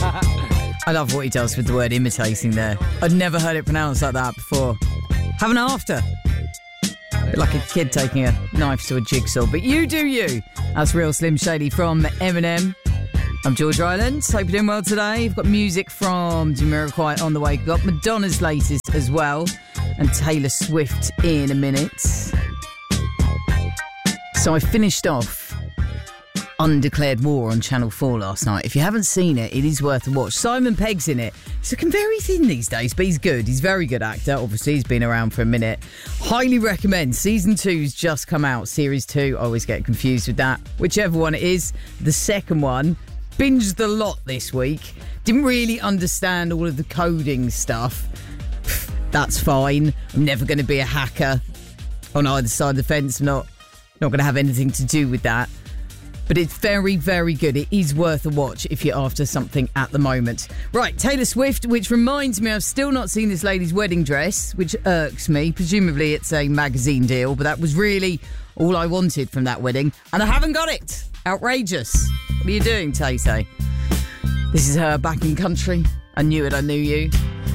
I love what he does with the word imitating there. I'd never heard it pronounced like that before. Have an after. Like a kid taking a knife to a jigsaw. But you do you. That's Real Slim Shady from Eminem. I'm George Ryland. Hope you're doing well today. You've got music from Jamiroquai on the way. You've got Madonna's latest as well. And Taylor Swift in a minute. So I finished off Undeclared War on Channel 4 last night. If you haven't seen it, it is worth a watch. Simon Pegg's in it. He's looking very thin these days, but he's good. He's a very good actor. Obviously, he's been around for a minute. Highly recommend. Season 2's just come out. Series 2, I always get confused with that. Whichever one it is. The second one, binged the lot this week. Didn't really understand all of the coding stuff. That's fine. I'm never going to be a hacker on either side of the fence. I'm not going to have anything to do with that. But it's very, very good. It is worth a watch if you're after something at the moment. Right, Taylor Swift, which reminds me I've still not seen this lady's wedding dress, which irks me. Presumably it's a magazine deal, but that was really all I wanted from that wedding. And I haven't got it. Outrageous. What are you doing, Tay-Tay? This is her back in country. I knew it, I knew you.